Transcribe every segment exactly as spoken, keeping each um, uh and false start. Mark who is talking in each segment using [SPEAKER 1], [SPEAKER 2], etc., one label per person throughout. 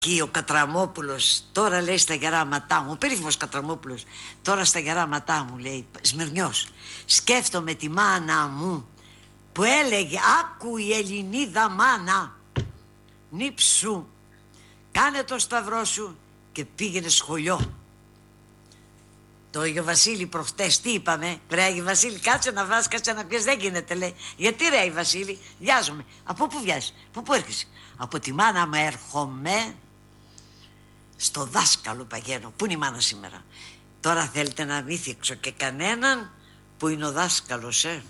[SPEAKER 1] Και ο Κατραμόπουλος τώρα λέει στα γεράματά μου, ο περίφημος Κατραμόπουλος, τώρα στα γεράματά μου λέει, Σμυρνιός, σκέφτομαι τη μάνα μου που έλεγε, άκου η Ελληνίδα μάνα, νύψου, κάνε το σταυρό σου και πήγαινε σχολείο. Το Άγιο Βασίλη προχτές τι είπαμε, ρε Άγιο Βασίλη, κάτσε να βάζει, κάτσε να πιες, δεν γίνεται λέει. Γιατί ρε Άγιο Βασίλη, βιάζομαι. Από πού βιάζεις, από πού έρχεσαι? Από τη μάνα μου έρχομαι, στο δάσκαλο παγαίνω. Πού είναι η μάνα σήμερα? Τώρα θέλετε να μην θίξω και κανέναν που είναι ο δάσκαλος, ε.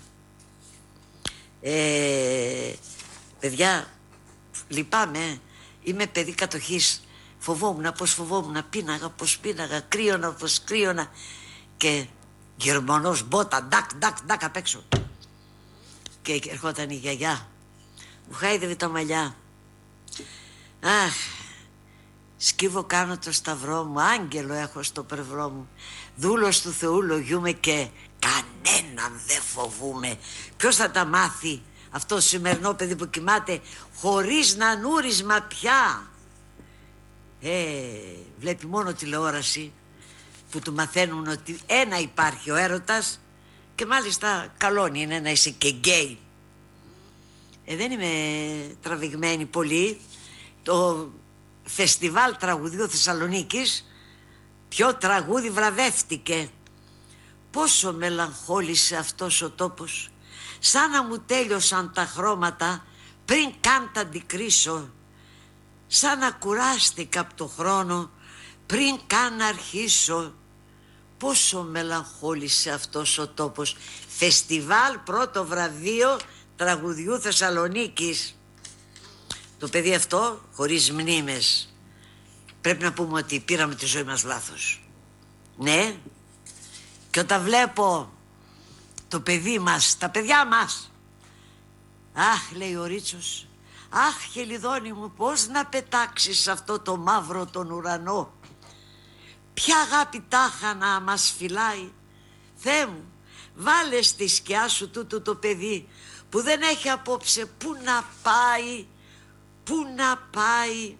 [SPEAKER 1] ε παιδιά, λυπάμαι, είμαι παιδί κατοχής. Φοβόμουν, πως φοβόμουν, πίναγα, πως πίναγα, κρύωνα, πως κρύωνα. Και Γερμανός μπότα, ντακ, ντακ, ντακ απ' έξω. Και ερχόταν η γιαγιά, μου χάιδευε τα μαλλιά. Αχ, σκύβω κάνω το σταυρό μου, άγγελο έχω στο πλευρό μου. Δούλος του Θεού λογιούμε και κανέναν δεν φοβούμε. Ποιος θα τα μάθει αυτό το σημερινό παιδί που κοιμάται χωρίς να νούρισμα πια? Ε, βλέπει μόνο τηλεόραση που του μαθαίνουν ότι ένα υπάρχει ο έρωτας και μάλιστα καλό είναι να είσαι και γκέι. Ε, δεν είμαι τραβηγμένη πολύ. Το φεστιβάλ τραγουδιού Θεσσαλονίκης, ποιο τραγούδι βραβεύτηκε. Πόσο μελαγχόλησε αυτός ο τόπος, σαν να μου τέλειωσαν τα χρώματα πριν καν τα αντικρίσω, σαν να κουράστηκα από το χρόνο πριν καν αρχίσω. Πόσο μελαγχόλησε αυτός ο τόπος. Φεστιβάλ πρώτο βραβείο τραγουδιού Θεσσαλονίκης. Το παιδί αυτό χωρίς μνήμες. Πρέπει να πούμε ότι πήραμε τη ζωή μας λάθος. Ναι. Και όταν βλέπω το παιδί μας, τα παιδιά μας, αχ, λέει ο Ρίτσος, αχ, Χελιδόνι μου, πώς να πετάξεις αυτό το μαύρο τον ουρανό. Ποια αγάπη τάχα να μας φυλάει. Θεέ μου, βάλε στη σκιά σου τούτο το παιδί που δεν έχει απόψε πού να πάει, πού να πάει.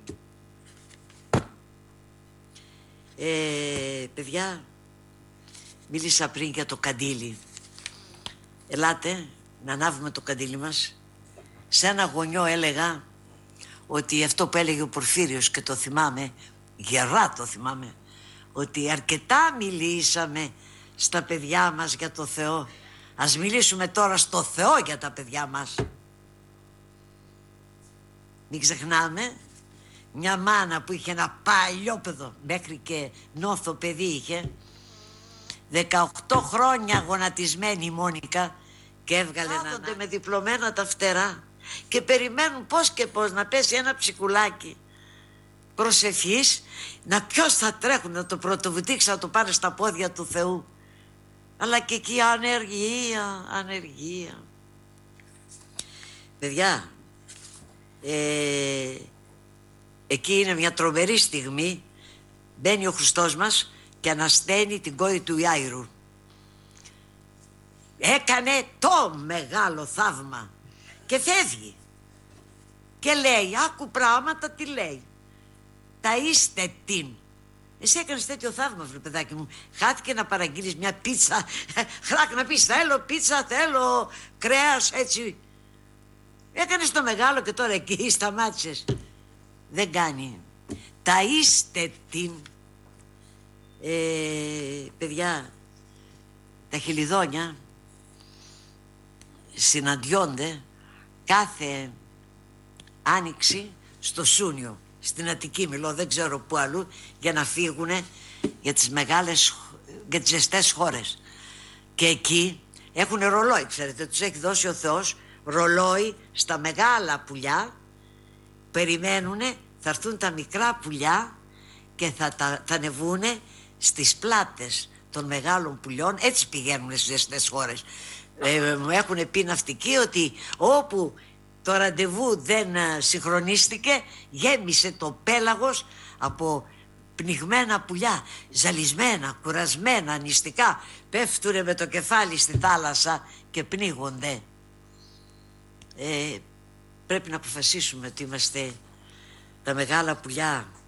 [SPEAKER 1] Ε, παιδιά, μίλησα πριν για το καντήλι. Ελάτε να ανάβουμε το καντήλι μας. Σε ένα γονιό έλεγα ότι αυτό που έλεγε ο Πορφύριος, και το θυμάμαι, γερά το θυμάμαι, ότι αρκετά μιλήσαμε στα παιδιά μας για το Θεό. Ας μιλήσουμε τώρα στο Θεό για τα παιδιά μας. Μην ξεχνάμε, μια μάνα που είχε ένα παλιόπαιδο, μέχρι και νόθο παιδί είχε, δεκαοκτώ χρόνια γονατισμένη η Μόνικα, και έβγαλε να με διπλωμένα τα φτερά και περιμένουν πώς και πώς να πέσει ένα ψικουλάκι προσευχής, να ποιος θα τρέχουν να το πρωτοβουτήξει, να το πάρει στα πόδια του Θεού. Αλλά και εκεί ανεργία, ανεργία. Παιδιά, ε, εκεί είναι μια τρομερή στιγμή. Μπαίνει ο Χριστός μας και ανασταίνει την κόρη του Ιάηρου. Έκανε το μεγάλο θαύμα και φεύγει και λέει, άκου πράγματα, τι λέει, ταΐστε την. Εσύ έκανες τέτοιο θαύμα, βρε παιδάκι μου. Χάθηκε να παραγγείλεις μια πίτσα, χράκ να πεις θέλω πίτσα, θέλω κρέας, έτσι. Έκανες το μεγάλο και τώρα εκεί σταμάτησες. Δεν κάνει. Ταΐστε την. ε, Παιδιά, τα χελιδόνια συναντιόνται κάθε άνοιξη στο Σούνιο, στην Αττική μιλώ, δεν ξέρω πού αλλού, για να φύγουνε για τις μεγάλες, για τις ζεστές χώρες. Και εκεί έχουν ρολόι, ξέρετε, τους έχει δώσει ο Θεός ρολόι στα μεγάλα πουλιά. Περιμένουνε, θα έρθουν τα μικρά πουλιά και θα, τα, θα ανεβούνε στις πλάτες των μεγάλων πουλιών. Έτσι πηγαίνουν στις ζεστές χώρες. Ε, μου έχουν πει ναυτικοί ότι όπου το ραντεβού δεν συγχρονίστηκε, γέμισε το πέλαγος από πνιγμένα πουλιά, ζαλισμένα, κουρασμένα, νηστικά, πέφτουνε με το κεφάλι στη θάλασσα και πνίγονται. Ε, πρέπει να αποφασίσουμε ότι είμαστε τα μεγάλα πουλιά